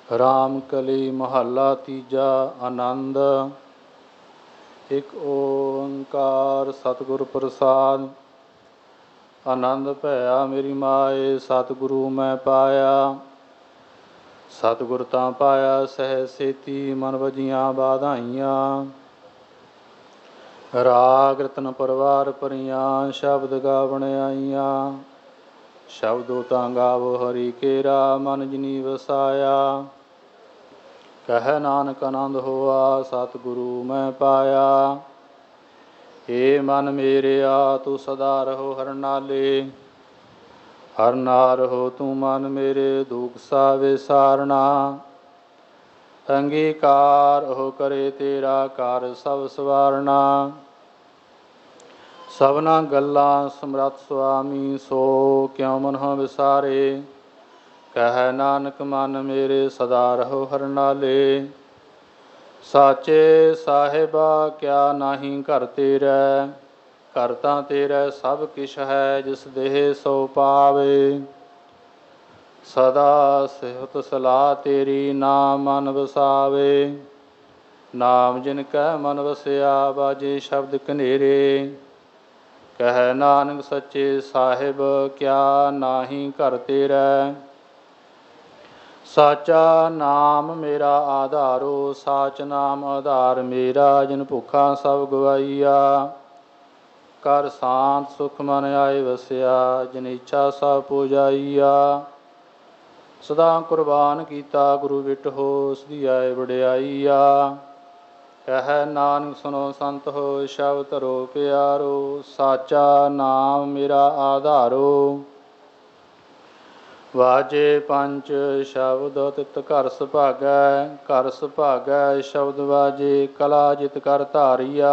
ਰਾਮ ਕਲੀ ਮਹੱਲਾ ਤੀਜਾ। ਆਨੰਦ। ਇੱਕ ਓੰਕਾਰ ਸਤਿਗੁਰ ਪ੍ਰਸਾਦਿ। ਆਨੰਦ ਭਇਆ ਮੇਰੀ ਮਾਏ, ਸਤਿਗੁਰੂ ਮੈਂ ਪਾਇਆ। ਸਤਿਗੁਰ ਤਾਂ ਪਾਇਆ ਸਹਿ ਸੇਤੀ, ਮਨ ਵਜੀਆਂ ਬਾਧਾਈਆਂ। ਰਾਗ ਰਤਨ ਪਰਵਾਰ ਭਰੀਆਂ, ਸ਼ਬਦ ਗਾਵਣ ਆਈਆਂ। ਸ਼ਬਦੋ ਤਾਂ ਗਾਵੋ ਹਰੀ ਕੇਰਾ, ਮਨ ਜਿਨੀ ਵਸਾਇਆ। ਕਹਿ ਨਾਨਕ ਆਨੰਦ ਹੋਆ, ਸਤਿਗੁਰੂ ਮੈਂ ਪਾਇਆ। ਏ ਮਨ ਮੇਰਿਆ ਤੂੰ ਸਦਾ ਰਹੋ ਹਰਿ ਨਾਲੇ। ਹਰਿ ਨਾਲ ਰਹੋ ਤੂੰ ਮਨ ਮੇਰੇ, ਦੁਖ ਸਾ ਵਿਸਾਰਨਾ। ਅੰਗੀਕਾਰ ਉਹ ਕਰੇ ਤੇਰਾ, ਕਰ ਸਭ ਸਵਾਰਨਾ। ਸਭਨਾ ਗੱਲਾਂ ਸਮਰੱਥ ਸੁਆਮੀ, ਸੋ ਕਿਉ ਮਨਹੁ ਵਿਸਾਰੇ। ਕਹਿ ਨਾਨਕ ਮਨ ਮੇਰੇ, ਸਦਾ ਰਹੋ ਹਰਿ ਨਾਲੇ। ਸਾਚੇ ਸਾਹਿਬਾ ਕਿਆ ਨਾਹੀ ਘਰ ਤੇਰੈ, ਘਰ ਤਾਂ ਤੇਰੈ ਸਭ ਕਿਛ ਹੈ, ਜਿਸ ਦੇਹ ਸੋ ਪਾਵੇ। ਸਦਾ ਸਿਫਤ ਸਲਾਹ ਤੇਰੀ, ਨਾਮ ਮਨ ਵਸਾਵੇ। ਨਾਮ ਜਿਨ ਕੈ ਮਨ ਵਸਿਆ, ਬਾਜੇ ਸ਼ਬਦ ਕਨੇਰੇ। ਕਹਿ ਨਾਨਕ ਸੱਚੇ ਸਾਹਿਬ ਕਿਆ ਨਾਹੀ ਘਰ ਤੇਰੈ। ਸਾਚਾ ਨਾਮ ਮੇਰਾ ਆਧਾਰੋ, ਸਾਚ ਨਾਮ ਆਧਾਰ ਮੇਰਾ। ਜਿਨ ਭੁੱਖਾ ਸਭ ਗਵਾਈਆ, ਕਰ ਸ਼ਾਂਤ ਸੁਖ ਮਨ ਆਏ ਵਸਿਆ। ਜਿਨ ਇੱਛਾ ਸਭ ਪੁਜਾਈਆ, ਸਦਾ ਕੁਰਬਾਨ ਕੀਤਾ ਗੁਰੂ ਵਿਟਹੁ, ਸਦੀ ਆਏ ਵਡਿਆਈਆ। ਕਹਿ ਨਾਨਕ ਸੁਨੋ ਸੰਤ ਹੋ, ਸ਼ਬਦ ਧਰੋ ਪਿਆਰੋ। ਸਾਚਾ ਨਾਮ ਮੇਰਾ ਆਧਾਰੋ, ਵਾਜੇ ਪੰਚ ਸ਼ਬਦ ਤਿਤ ਘਰ ਸੁਭਾਗੈ। ਘਰ ਸੁਭਾਗੈ ਸ਼ਬਦ ਵਾਜੇ, ਕਲਾ ਜਿਤ ਕਰ ਧਾਰੀਆ।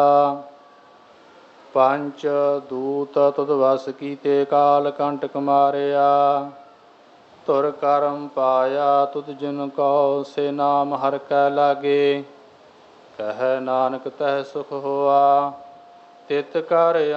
ਪੰਚ ਦੂਤ ਤੁਧ ਵਸ ਕੀਤੇ, ਕਾਲ ਕੰਟਕ ਮਾਰਿਆ। ਧੁਰ ਕਰਮ ਪਾਇਆ ਤੁਧ ਜਿਨ ਕਉ, ਸੇ ਨਾਮ ਹਰਿ ਕੈ ਲਾਗੇ। ਕਹਿ ਨਾਨਕ ਤਹਿ ਸੁਖ ਹੋਆ, ਤਿਤ ਕਰ